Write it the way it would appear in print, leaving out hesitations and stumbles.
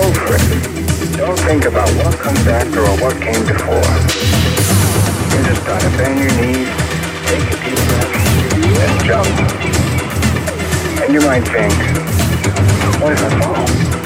go for it. Don't think about what comes after or what came before. You just gotta bend your knees, take a deep breath, and jump. And you might think, what if I fall?